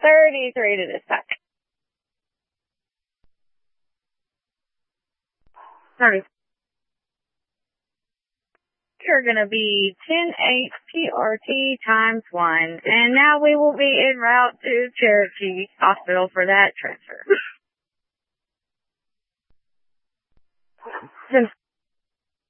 33 to dispatch. 30. You're going to be 10-8 PRT times 1. And now we will be en route to Cherokee Hospital for that transfer.